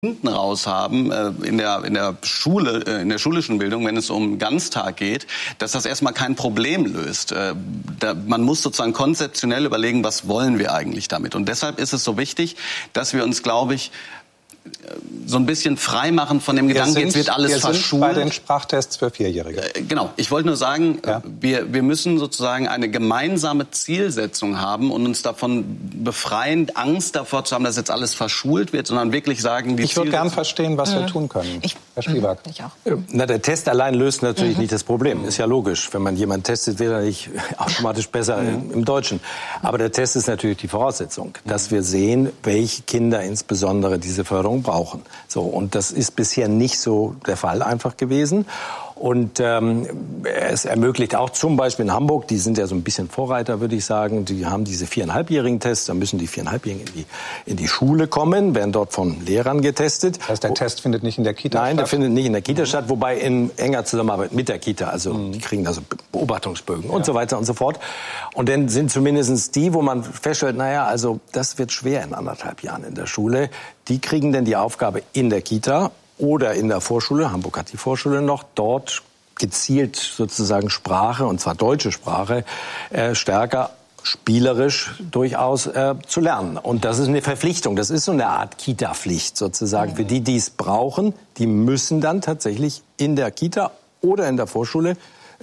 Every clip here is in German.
hinten raus haben, in der Schule, in der schulischen Bildung, wenn es um Ganztag geht, dass das erstmal kein Problem löst. Man muss sozusagen konzeptionell überlegen, was wollen wir eigentlich damit. Und deshalb ist es so wichtig, dass wir uns, glaube ich, so ein bisschen frei machen von dem Gedanken, jetzt wird alles verschult. Bei den Sprachtests für Vierjährige. Genau. Ich wollte nur sagen, wir müssen sozusagen eine gemeinsame Zielsetzung haben und uns davon befreien, Angst davor zu haben, dass jetzt alles verschult wird, sondern wirklich sagen, ich würde gern verstehen, was wir tun können. Herr Spielberg. Ich auch. Na, der Test allein löst natürlich nicht das Problem. Ist ja logisch. Wenn man jemanden testet, wird er nicht automatisch besser im Deutschen. Aber der Test ist natürlich die Voraussetzung, dass wir sehen, welche Kinder insbesondere diese Förderung brauchen. So, und das ist bisher nicht so der Fall einfach gewesen. Und es ermöglicht auch zum Beispiel in Hamburg, die sind ja so ein bisschen Vorreiter, würde ich sagen, die haben diese 4,5-jährigen Tests, da müssen die 4,5-jährigen in die Schule kommen, werden dort von Lehrern getestet. Das heißt, der Test findet nicht in der Kita statt? Nein, der findet nicht in der Kita statt, wobei in enger Zusammenarbeit mit der Kita, also die kriegen also Beobachtungsbögen und so weiter und so fort. Und dann sind zumindest die, wo man feststellt, naja, also das wird schwer in 1,5 Jahren in der Schule, die kriegen dann die Aufgabe in der Kita oder in der Vorschule, Hamburg hat die Vorschule noch, dort gezielt sozusagen Sprache, und zwar deutsche Sprache, stärker spielerisch durchaus zu lernen. Und das ist eine Verpflichtung, das ist so eine Art Kita-Pflicht sozusagen. Für die, die es brauchen, die müssen dann tatsächlich in der Kita oder in der Vorschule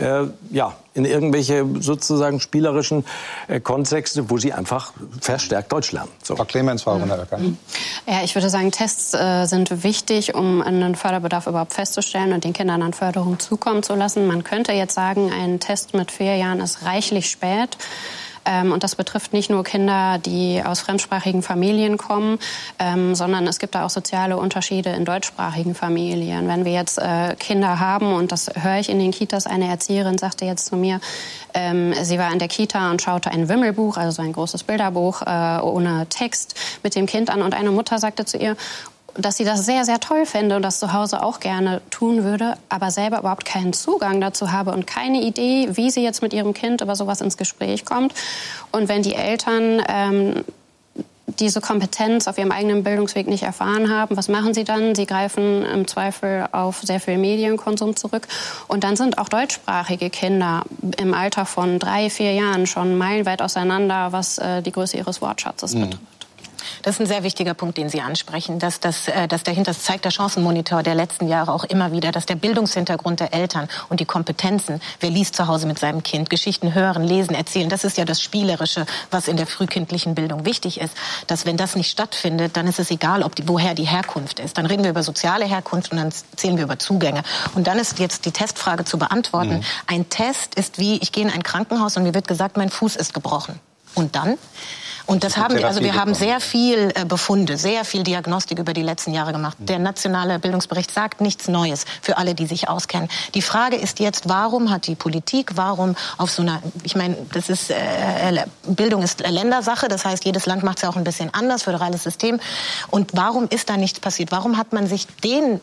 in irgendwelche sozusagen spielerischen Kontexte, wo sie einfach verstärkt Deutsch lernen. So. Frau Clemens, Frau Oecker. Ja, ich würde sagen, Tests sind wichtig, um einen Förderbedarf überhaupt festzustellen und den Kindern an Förderung zukommen zu lassen. Man könnte jetzt sagen, ein Test mit 4 Jahren ist reichlich spät. Und das betrifft nicht nur Kinder, die aus fremdsprachigen Familien kommen, sondern es gibt da auch soziale Unterschiede in deutschsprachigen Familien. Wenn wir jetzt Kinder haben, und das höre ich in den Kitas, eine Erzieherin sagte jetzt zu mir, sie war in der Kita und schaute ein Wimmelbuch, also so ein großes Bilderbuch ohne Text, mit dem Kind an. Und eine Mutter sagte zu ihr, dass sie das sehr, sehr toll fände und das zu Hause auch gerne tun würde, aber selber überhaupt keinen Zugang dazu habe und keine Idee, wie sie jetzt mit ihrem Kind über sowas ins Gespräch kommt. Und wenn die Eltern diese Kompetenz auf ihrem eigenen Bildungsweg nicht erfahren haben, was machen sie dann? Sie greifen im Zweifel auf sehr viel Medienkonsum zurück. Und dann sind auch deutschsprachige Kinder im Alter von 3, 4 Jahren schon meilenweit auseinander, was die Größe ihres Wortschatzes betrifft. Das ist ein sehr wichtiger Punkt, den Sie ansprechen, dass dahinter, das zeigt der Chancenmonitor der letzten Jahre auch immer wieder, dass der Bildungshintergrund der Eltern und die Kompetenzen, wer liest zu Hause mit seinem Kind, Geschichten hören, lesen, erzählen, das ist ja das Spielerische, was in der frühkindlichen Bildung wichtig ist, dass wenn das nicht stattfindet, dann ist es egal, woher die Herkunft ist. Dann reden wir über soziale Herkunft und dann erzählen wir über Zugänge. Und dann ist jetzt die Testfrage zu beantworten. Ein Test ist wie, ich gehe in ein Krankenhaus und mir wird gesagt, mein Fuß ist gebrochen. Und dann? Und das haben wir, also wir haben sehr viel Befunde, sehr viel Diagnostik über die letzten Jahre gemacht. Der nationale Bildungsbericht sagt nichts Neues für alle, die sich auskennen. Die Frage ist jetzt, warum hat die Politik, warum auf so einer, ich meine, das ist, Bildung ist Ländersache, das heißt, jedes Land macht es ja auch ein bisschen anders, föderales System. Und warum ist da nichts passiert? Warum hat man sich den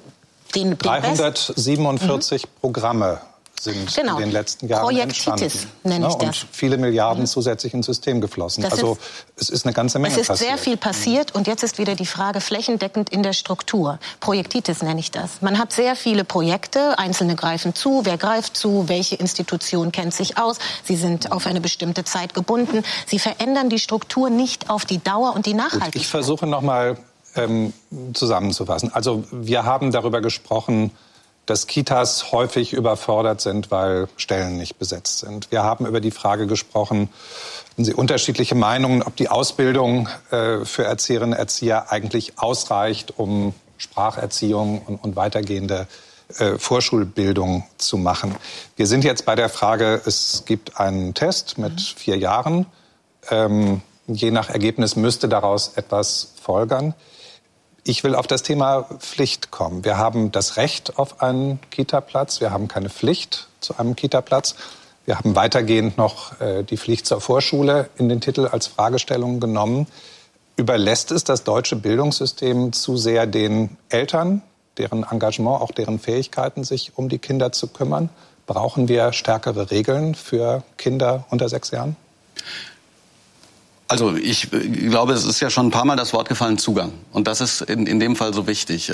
347 Programme sind in den letzten Jahren entstanden. Nenne ich das. Und viele Milliarden zusätzlich ins System geflossen. Also es ist eine ganze Menge passiert. Es ist sehr viel passiert und jetzt ist wieder die Frage flächendeckend in der Struktur. Projektitis nenne ich das. Man hat sehr viele Projekte, Einzelne greifen zu, wer greift zu, welche Institution kennt sich aus, sie sind auf eine bestimmte Zeit gebunden. Sie verändern die Struktur nicht auf die Dauer und die Nachhaltigkeit. Ich versuche nochmal zusammenzufassen. Also wir haben darüber gesprochen, dass Kitas häufig überfordert sind, weil Stellen nicht besetzt sind. Wir haben über die Frage gesprochen, haben Sie unterschiedliche Meinungen, ob die Ausbildung für Erzieherinnen und Erzieher eigentlich ausreicht, um Spracherziehung und weitergehende Vorschulbildung zu machen. Wir sind jetzt bei der Frage, es gibt einen Test mit 4 Jahren. Je nach Ergebnis müsste daraus etwas folgern. Ich will auf das Thema Pflicht kommen. Wir haben das Recht auf einen Kita-Platz. Wir haben keine Pflicht zu einem Kita-Platz. Wir haben weitergehend noch die Pflicht zur Vorschule in den Titel als Fragestellung genommen. Überlässt es das deutsche Bildungssystem zu sehr den Eltern, deren Engagement, auch deren Fähigkeiten, sich um die Kinder zu kümmern? Brauchen wir stärkere Regeln für Kinder unter 6 Jahren? Also ich glaube, es ist ja schon ein paar Mal das Wort gefallen, Zugang. Und das ist in dem Fall so wichtig.